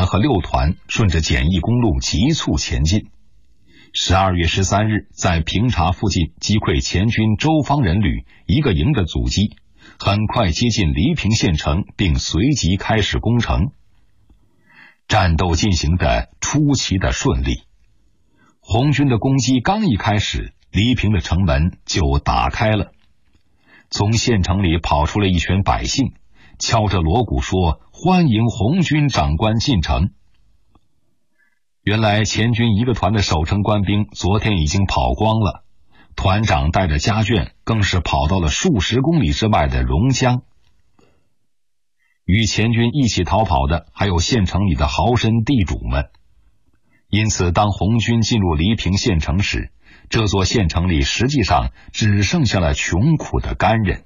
和6团顺着简易公路急促前进。12月13日，在平查附近击溃前军周方人旅一个营的阻击，很快接近黎平县城，并随即开始攻城。战斗进行得出奇的顺利，红军的攻击刚一开始，黎平的城门就打开了。从县城里跑出了一群百姓，敲着锣鼓说：“欢迎红军长官进城。”原来前军一个团的守城官兵昨天已经跑光了，团长带着家眷更是跑到了数十公里之外的榕江。与前军一起逃跑的还有县城里的豪绅地主们。因此当红军进入黎平县城时，这座县城里实际上只剩下了穷苦的干人。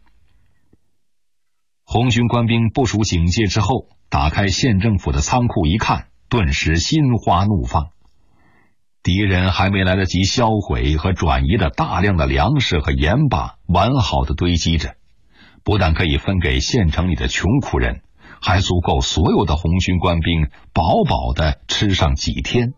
红军官兵部署警戒之后，打开县政府的仓库一看，顿时心花怒放。敌人还没来得及销毁和转移的大量的粮食和盐巴完好的堆积着，不但可以分给县城里的穷苦人，还足够所有的红军官兵饱饱地吃上几天。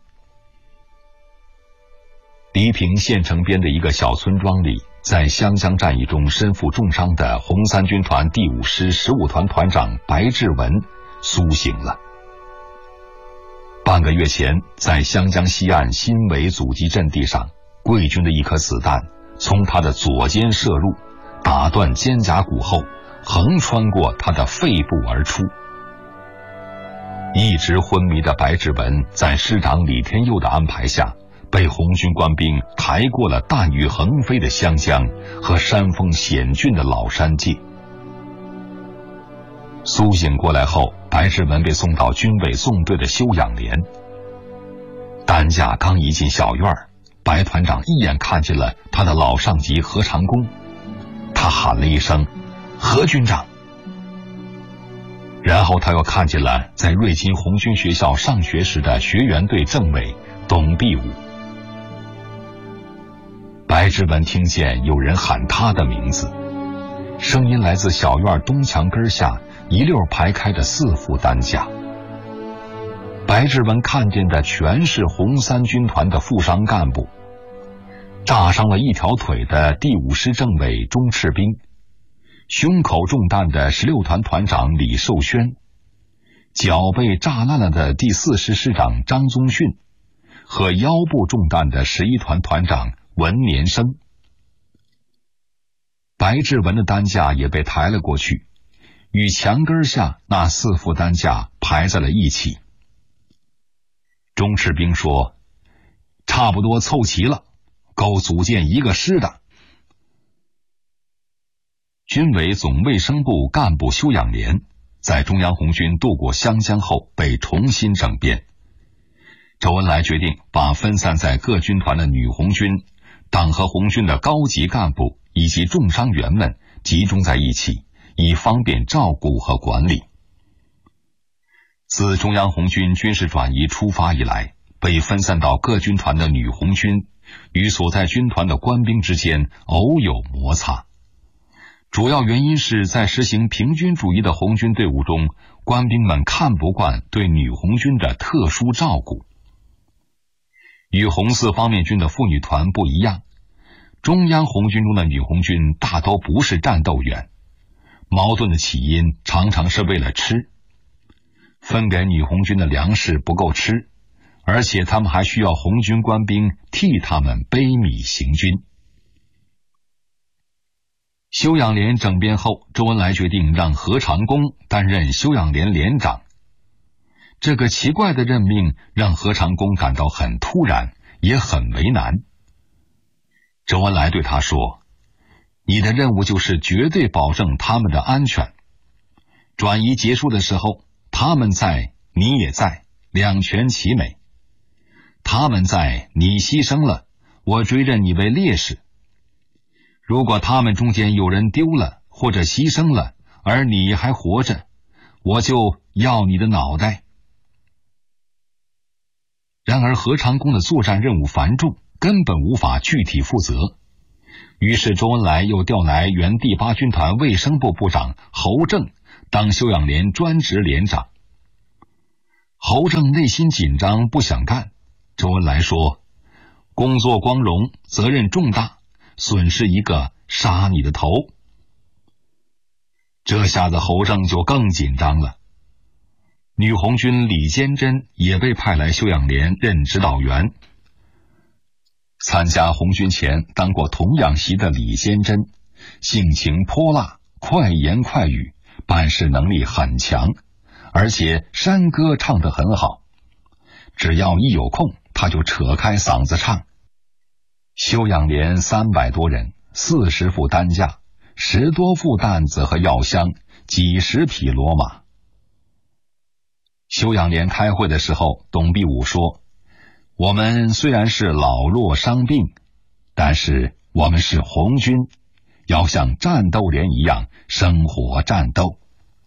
黎平县城边的一个小村庄里，在湘江战役中身负重伤的红三军团第5师15团团长白志文苏醒了。半个月前，在湘江西岸新围阻击阵地上，贵军的一颗子弹从他的左肩射入，打断肩胛骨后，横穿过他的肺部而出。一直昏迷的白志文在师长李天佑的安排下，被红军官兵抬过了弹雨横飞的湘江和山峰险峻的老山界。苏醒过来后，白志文被送到军委纵队的休养连。担架刚一进小院，白团长一眼看见了他的老上级何长工，他喊了一声：“何军长。”然后他又看见了在瑞金红军学校上学时的学员队政委董必武。白志文听见有人喊他的名字，声音来自小院东墙根下一溜排开的4副担架。白志文看见的全是红三军团的负伤干部，炸伤了一条腿的第5师政委钟赤兵，胸口中弹的16团团长李寿轩，脚被炸烂了的第4师师长张宗训，和腰部中弹的11团团长文年生。白志文的担架也被抬了过去，与墙根下那4副担架排在了一起。钟赤兵说：“差不多凑齐了，够组建一个师的。”军委总卫生部干部休养连在中央红军渡过湘江后被重新整编。周恩来决定把分散在各军团的女红军、党和红军的高级干部以及重伤员们集中在一起，以方便照顾和管理。自中央红军军事转移出发以来，被分散到各军团的女红军与所在军团的官兵之间偶有摩擦，主要原因是在实行平均主义的红军队伍中，官兵们看不惯对女红军的特殊照顾。与红四方面军的妇女团不一样，中央红军中的女红军大都不是战斗员，矛盾的起因常常是为了吃。分给女红军的粮食不够吃，而且他们还需要红军官兵替他们背米行军。休养连整编后，周恩来决定让何长工担任休养连连长。这个奇怪的任命让何长工感到很突然，也很为难。周恩来对他说：“你的任务就是绝对保证他们的安全。转移结束的时候，他们在，你也在，两全其美。他们在，你牺牲了，我追认你为烈士。如果他们中间有人丢了或者牺牲了，而你还活着，我就要你的脑袋。”然而何长工的作战任务繁重，根本无法具体负责。于是周恩来又调来原第8军团卫生部部长侯正当休养连专职连长。 侯正内心紧张，不想干。周恩来说，工作光荣，责任重大，损失一个杀你的头。这下子侯正就更紧张了。女红军李坚贞也被派来休养连任指导员。参加红军前当过童养媳的李坚贞，性情泼辣，快言快语，办事能力很强，而且山歌唱得很好。只要一有空，他就扯开嗓子唱。休养连300多人，40副担架，10多副担子和药箱，几十匹骡马。休养连开会的时候，董必武说，我们虽然是老弱伤病，但是我们是红军，要像战斗连一样生活战斗。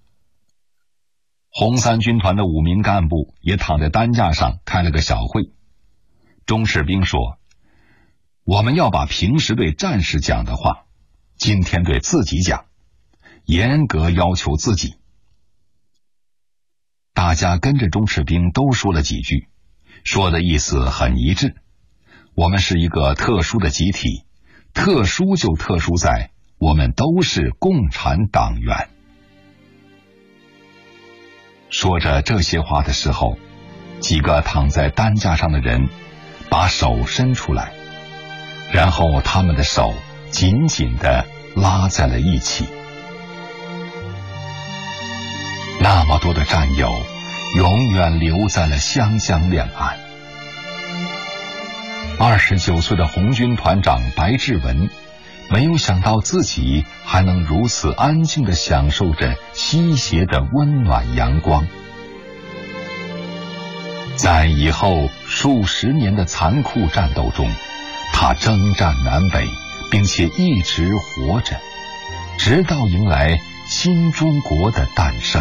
红三军团的5名干部也躺在担架上开了个小会。钟士兵说，我们要把平时对战士讲的话，今天对自己讲，严格要求自己。大家跟着钟士兵都说了几句，说的意思很一致。我们是一个特殊的集体，特殊就特殊在我们都是共产党员。说着这些话的时候，几个躺在担架上的人把手伸出来，然后他们的手紧紧地拉在了一起。那么多的战友永远留在了湘江两岸。29岁的红军团长白志文没有想到自己还能如此安静地享受着西斜的温暖阳光。在以后数十年的残酷战斗中，他征战南北，并且一直活着，直到迎来新中国的诞生。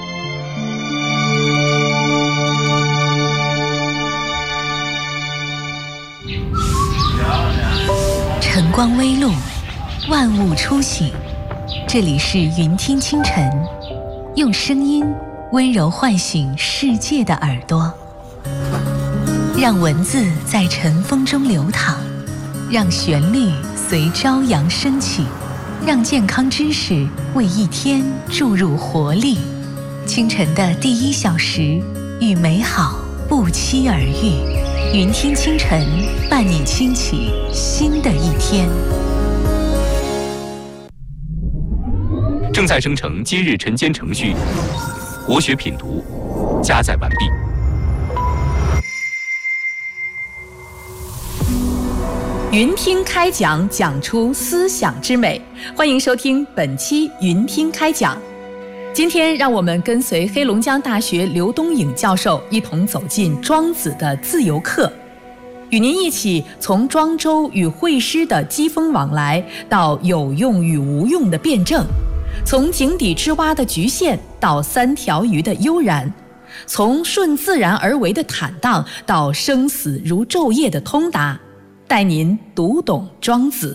晨光微露，万物初醒。这里是云听清晨，用声音温柔唤醒世界的耳朵，让文字在晨风中流淌，让旋律随朝阳升起，让健康知识为一天注入活力。清晨的第1小时，与美好不期而遇。云听清晨，伴你轻启新的一天。 正在生成今日晨间程序，国学品读加载完毕。 云听开讲，讲出思想之美。欢迎收听本期云听开讲。今天让我们跟随黑龙江大学刘东颖教授一同走进庄子的自由课，与您一起从庄周与会师的机锋往来，到有用与无用的辩证，从井底之蛙的局限到3条鱼的悠然，从顺自然而为的坦荡到生死如昼夜的通达，带您读懂庄子。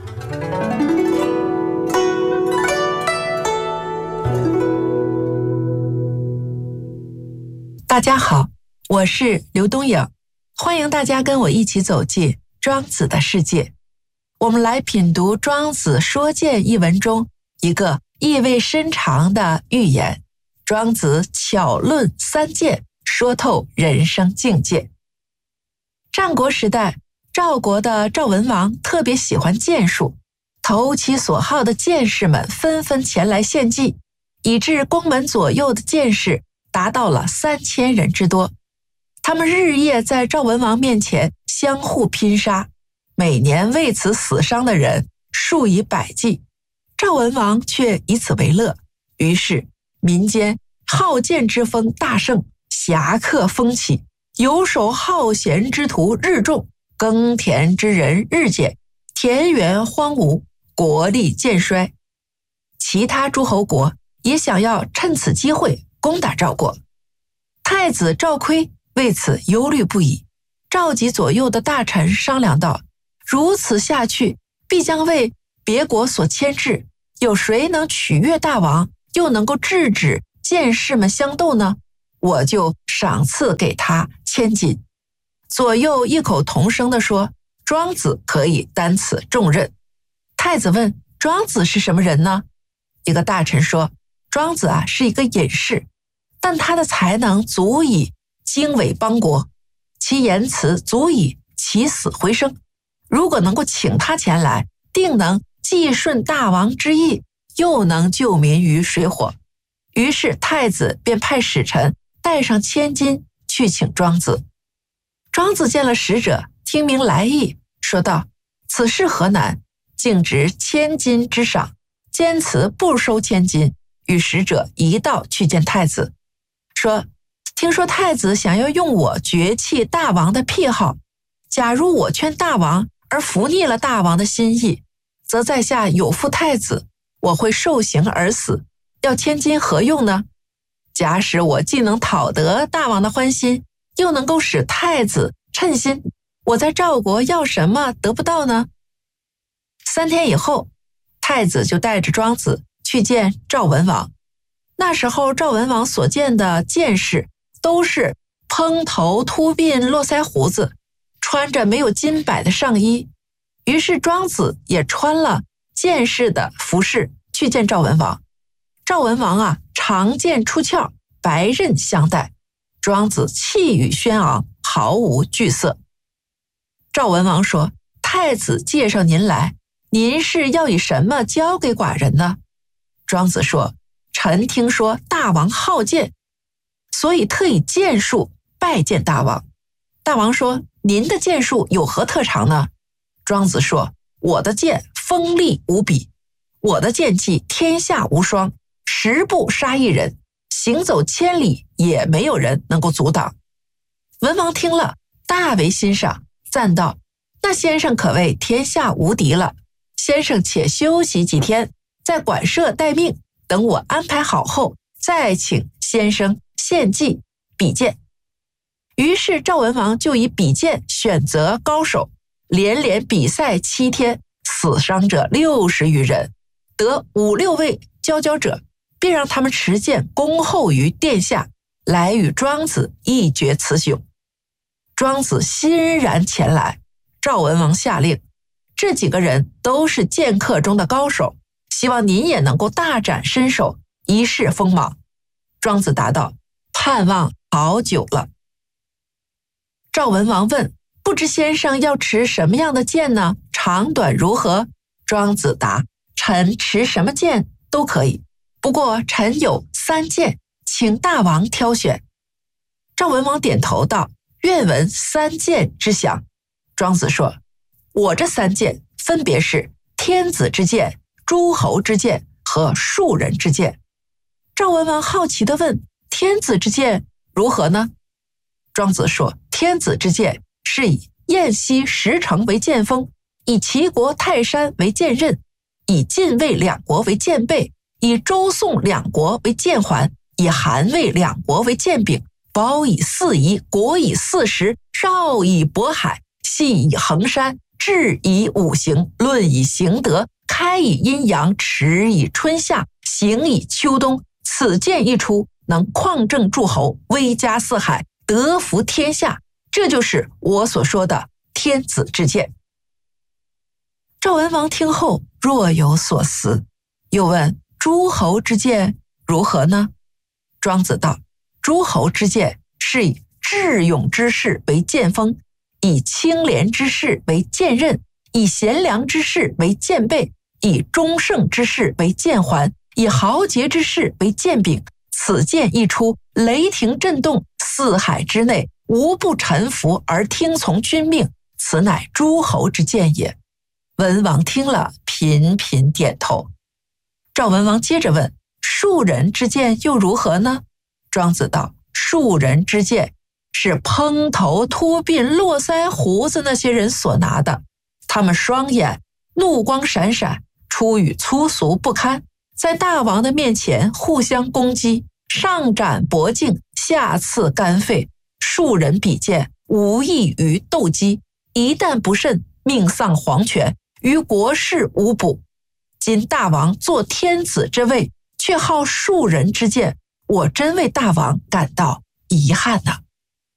大家好，我是刘东颖，欢迎大家跟我一起走进庄子的世界。我们来品读庄子说谏一文中一个意味深长的寓言。庄子巧论3谏，说透人生境界。战国时代，赵国的赵文王特别喜欢剑术，投其所好的剑士们纷纷前来献计，以致宫门左右的剑士达到了3000人之多。他们日夜在赵文王面前相互拼杀，每年为此死伤的人数以百计。赵文王却以此为乐，于是民间好剑之风大盛，侠客风起，游手好闲之徒日众，耕田之人日减，田园荒芜，国力渐衰。其他诸侯国也想要趁此机会攻打赵国。太子赵悝为此忧虑不已，召集左右的大臣商量道，如此下去，必将为别国所牵制，有谁能取悦大王，又能够制止剑士们相斗呢？ 我就赏赐给他1000金。左右异口同声地说，庄子可以担此重任。太子问，庄子是什么人呢？一个大臣说，庄子是一个隐士，但他的才能足以经纬邦国，其言辞足以起死回生。如果能够请他前来，定能既顺大王之意，又能救民于水火。于是太子便派使臣带上1000金去请庄子。庄子见了使者，听明来意，说道，此事何难，竟值1000金之赏，坚持不收1000金。与使者一道去见太子，说，听说太子想要用我绝弃大王的癖好，假如我劝大王而服逆了大王的心意，则在下有负太子，我会受刑而死，要1000金何用呢？假使我既能讨得大王的欢心，又能够使太子称心，我在赵国要什么得不到呢？3天以后，太子就带着庄子去见赵文王。那时候赵文王所见的剑士都是蓬头秃鬓络腮胡子，穿着没有金摆的上衣。于是庄子也穿了剑士的服饰去见赵文王。赵文王长剑出鞘，白刃相待，庄子气宇轩昂，毫无惧色。赵文王说，太子介绍您来，您是要以什么交给寡人呢？庄子说，臣听说大王好剑，所以特以剑术拜见大王。大王说，您的剑术有何特长呢？庄子说，我的剑锋利无比，我的剑技天下无双，10步杀1人，行走千里也没有人能够阻挡。文王听了大为欣赏，赞道，那先生可谓天下无敌了，先生且休息几天，在馆舍待命，等我安排好后，再请先生献计比剑。于是赵文王就以比剑选择高手，连连比赛7天，死伤者60余人，得5、6位佼佼者，便让他们持剑恭候于殿下，来与庄子一决雌雄。庄子欣然前来，赵文王下令，这几个人都是剑客中的高手，希望您也能够大展身手，一试锋芒。庄子答道，盼望好久了。赵文王问，不知先生要持什么样的剑呢？长短如何？庄子答，臣持什么剑都可以，不过臣有3剑，请大王挑选。赵文王点头道，愿闻3剑之详。庄子说，我这3剑分别是天子之剑、诸侯之剑和庶人之剑。赵文王好奇地问，天子之剑如何呢？庄子说，天子之剑是以燕西10城为剑锋，以齐国泰山为剑刃，以晋魏2国为剑背，以周宋2国为剑环，以韩魏2国为剑柄，包以4夷，国以4时，绕以渤海，细以衡山，治以5行，论以行德，开以阴阳，持以春夏，行以秋冬。此剑一出，能匡正诸侯，威加四海，得服天下。这就是我所说的天子之剑。赵文王听后若有所思，又问，诸侯之剑如何呢？庄子道，诸侯之剑是以智勇之士为剑锋，以清廉之士为剑刃，以贤良之士为剑背，以忠胜之士为剑环，以豪杰之士为剑柄。此剑一出，雷霆震动，四海之内无不臣服而听从君命，此乃诸侯之剑也。文王听了频频点头。赵文王接着问，庶人之剑又如何呢？庄子道，庶人之剑是蓬头秃鬓络腮胡子那些人所拿的，他们双眼怒光闪闪，出语粗俗不堪，在大王的面前互相攻击，上斩脖颈，下刺肝肺，庶人比剑无异于斗鸡，一旦不慎，命丧黄泉，于国事无补。今大王做天子之位，却好庶人之剑，我真为大王感到遗憾的。